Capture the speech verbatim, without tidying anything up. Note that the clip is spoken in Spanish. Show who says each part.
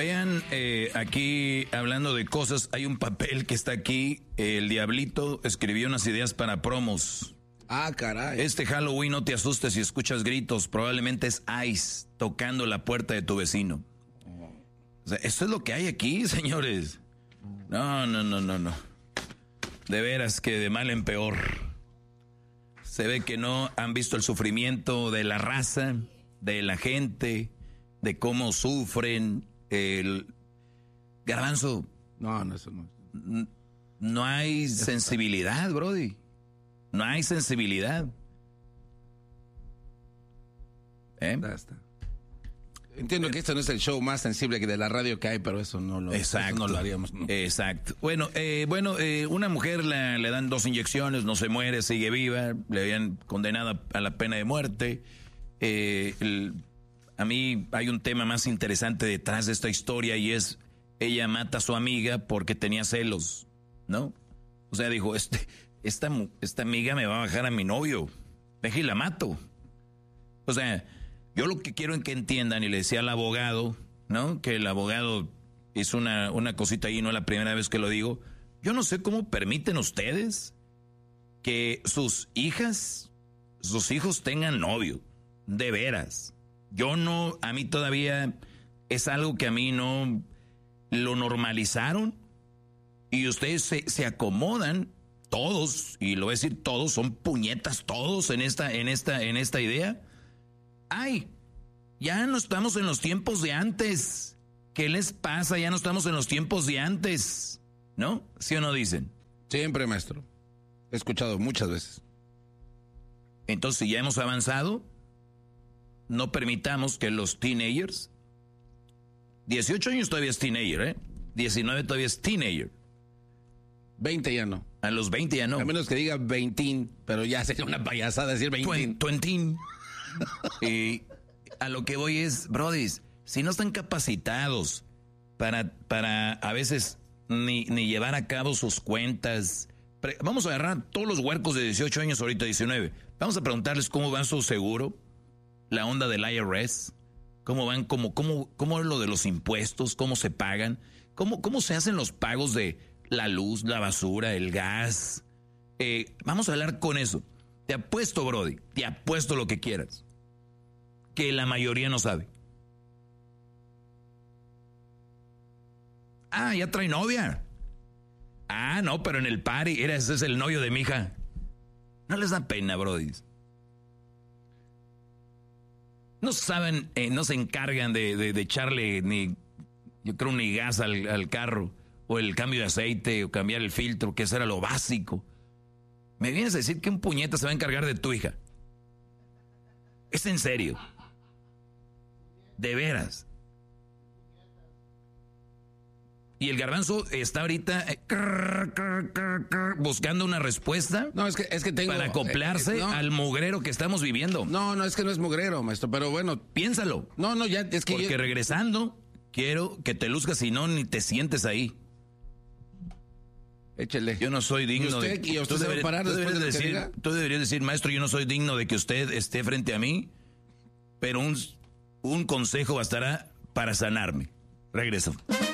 Speaker 1: vean, eh, aquí hablando de cosas, hay un papel que está aquí. El Diablito escribió unas ideas para promos.
Speaker 2: Ah, caray.
Speaker 1: Este Halloween no te asustes si escuchas gritos. Probablemente es Ice tocando la puerta de tu vecino. O sea, esto es lo que hay aquí, señores. No, no, no, no, no. De veras que de mal en peor. Se ve que no han visto el sufrimiento de la raza, de la gente, de cómo sufren. El Garbanzo.
Speaker 2: No, no, eso no.
Speaker 1: No hay sensibilidad, brody. No hay sensibilidad. ¿Eh?
Speaker 2: Ya está. Entiendo que esto no es el show más sensible que de la radio que hay, pero eso no lo,
Speaker 1: Exacto.
Speaker 2: Eso no lo haríamos. No.
Speaker 1: Exacto. Bueno, eh, bueno, eh, una mujer la, le dan dos inyecciones, no se muere, sigue viva, le habían condenado a la pena de muerte. Eh, el, a mí hay un tema más interesante detrás de esta historia y es, ella mata a su amiga porque tenía celos, ¿no? O sea, dijo, este, esta, esta amiga me va a bajar a mi novio, deje y la mato. O sea, yo lo que quiero es que entiendan, y le decía al abogado, ¿no? Que el abogado hizo una, una cosita ahí, no es la primera vez que lo digo. Yo no sé cómo permiten ustedes que sus hijas, sus hijos tengan novio, de veras. Yo no, a mí todavía es algo que a mí no lo normalizaron y ustedes se, se acomodan todos, y lo voy a decir todos, son puñetas todos en esta, en esta, en esta idea. Ay, ya no estamos en los tiempos de antes. ¿Qué les pasa? Ya no estamos en los tiempos de antes. ¿No? ¿Sí o no dicen?
Speaker 2: Siempre, maestro. He escuchado muchas veces.
Speaker 1: Entonces, si ya hemos avanzado, no permitamos que los teenagers, dieciocho años todavía es teenager, ¿eh? diecinueve todavía es teenager.
Speaker 2: veinte ya no.
Speaker 1: A los veinte ya no.
Speaker 2: A menos que diga veintín, pero ya sería una payasada decir veintín.
Speaker 1: Twentín. Y a lo que voy es, brodis, si no están capacitados para, para a veces ni, ni llevar a cabo sus cuentas. Pre- vamos a agarrar todos los huercos de dieciocho años, ahorita diecinueve. Vamos a preguntarles cómo va su seguro, la onda del I R S, cómo van, cómo, cómo, cómo es lo de los impuestos, cómo se pagan, cómo, cómo se hacen los pagos de la luz, la basura, el gas. Eh, vamos a hablar con eso. Te apuesto, brody, te apuesto lo que quieras, que la mayoría no sabe. Ah, ya trae novia. Ah, no, pero en el party, era, ese es el novio de mi hija. No les da pena, brody. No saben, eh, no se encargan de, de, de echarle ni, yo creo, ni gas al, al carro, o el cambio de aceite, o cambiar el filtro, que eso era lo básico. ¿Me vienes a decir que un puñeta se va a encargar de tu hija? ¿Es en serio? ¿De veras? Y el Garbanzo está ahorita eh, crr, crr, crr, crr, buscando una respuesta.
Speaker 2: No, es que, es que tengo...
Speaker 1: Para acoplarse
Speaker 2: eh, no,
Speaker 1: al mugrero que estamos viviendo.
Speaker 2: No, no, es que no es mugrero, maestro, pero bueno...
Speaker 1: Piénsalo.
Speaker 2: No, no, ya, es que...
Speaker 1: Porque
Speaker 2: yo...
Speaker 1: regresando, quiero que te luzcas, si no, ni te sientes ahí.
Speaker 2: Échele.
Speaker 1: Yo no soy digno
Speaker 2: ¿Y usted,
Speaker 1: de...
Speaker 2: ¿Y usted se va a parar
Speaker 1: tú
Speaker 2: después de lo
Speaker 1: decir,
Speaker 2: que diga?
Speaker 1: Tú deberías decir, maestro, yo no soy digno de que usted esté frente a mí, pero un, un consejo bastará para sanarme. Regreso.